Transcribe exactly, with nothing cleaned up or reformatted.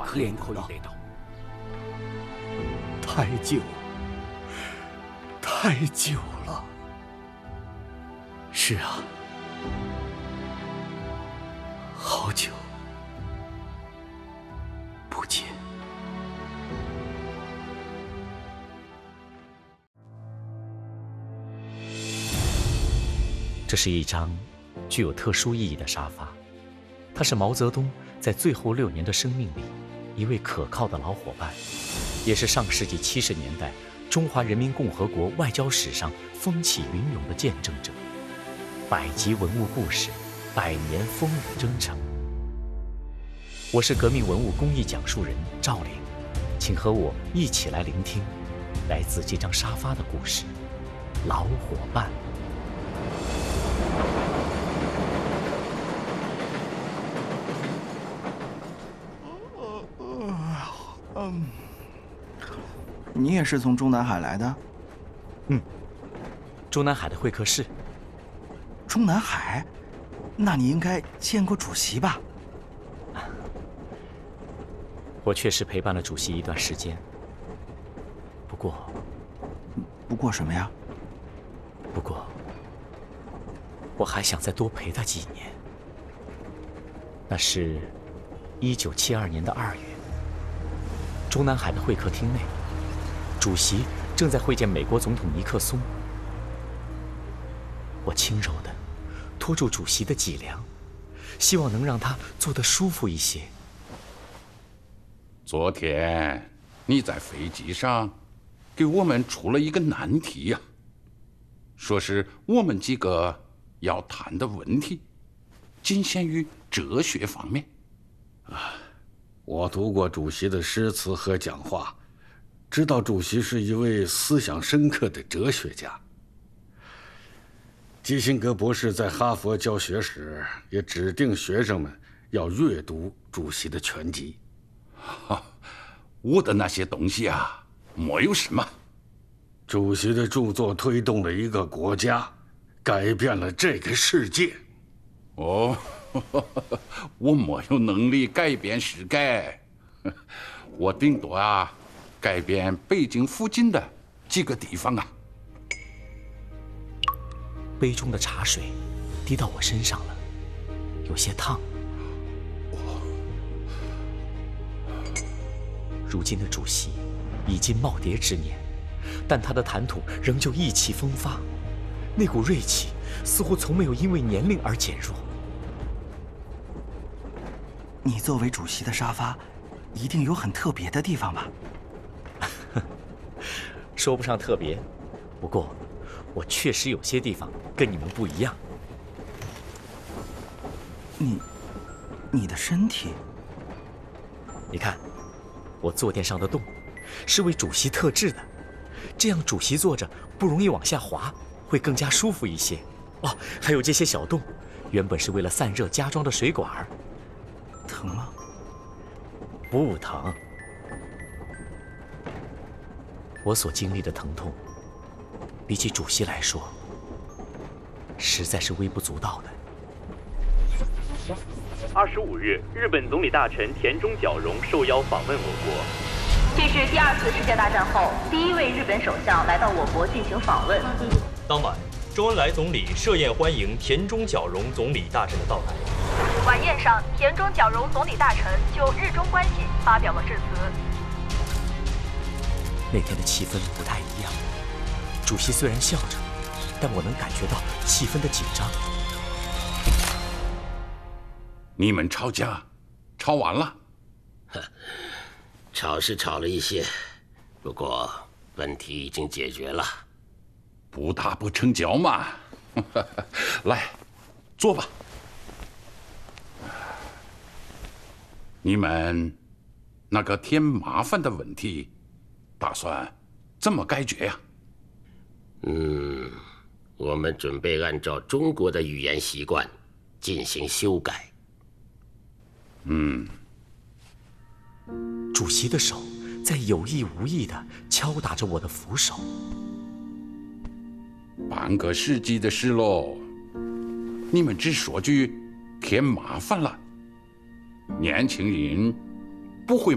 连可以得到。 太久，太久了。 是啊， 好久不见。 这是一张具有特殊意义的沙发，它是毛泽东在最后六年的生命里一位可靠的老伙伴，也是上世纪七十年代中华人民共和国外交史上风起云涌的见证者。百集文物故事，百年风雨征程。我是革命文物公益讲述人赵玲，请和我一起来聆听来自这张沙发的故事——老伙伴。 嗯，你也是从中南海来的？ 嗯，中南海的会客室。 中南海，那你应该见过主席吧？ 我确实陪伴了主席一段时间，不过， 不过什么呀？ 不过，我还想再多陪他几年。那是一九七二年的二月，中南海的会客厅内，主席正在会见美国总统尼克松。我轻柔地拖住主席的脊梁，希望能让他坐得舒服一些。 昨天你在飞机上给我们出了一个难题呀、啊，说是我们几个要谈的问题仅限于哲学方面。 啊，我读过主席的诗词和讲话，知道主席是一位思想深刻的哲学家。基辛格博士在哈佛教学时也指定学生们要阅读主席的全集。 哈，我的那些东西啊，没有什么。 主席的著作推动了一个国家，改变了这个世界。 哦，我没有能力改变世界，我顶多啊，改变北京附近的几个地方啊。 杯中的茶水滴到我身上了，有些烫。如今的主席已经耄耋之年，但他的谈吐仍旧意气风发，那股锐气似乎从没有因为年龄而减弱。 你作为主席的沙发，一定有很特别的地方吧？ 说不上特别，不过我确实有些地方跟你们不一样。 你，你的身体， 你看，我坐垫上的洞是为主席特制的，这样主席坐着不容易往下滑，会更加舒服一些。哦，还有这些小洞，原本是为了散热加装的水管。 疼吗？ 不疼。我所经历的疼痛，比起主席来说，实在是微不足道的。 二十五日，日本总理大臣田中角荣受邀访问我国。 这是第二次世界大战后第一位日本首相来到我国进行访问。 当晚，周恩来总理设宴欢迎田中角荣总理大臣的到来。 晚宴上，田中角荣总理大臣就日中关系发表了致辞。 那天的气氛不太一样，主席虽然笑着，但我能感觉到气氛的紧张。 你们吵架，吵完了？ 吵是吵了一些，不过问题已经解决了。 不打不成交嘛。来，坐吧。你们那个添麻烦的问题，打算怎么解决呀？ 嗯，我们准备按照中国的语言习惯进行修改。 嗯。 主席的手在有意无意地敲打着我的扶手。 半个世纪的事喽，你们只说句添麻烦了，年轻人不会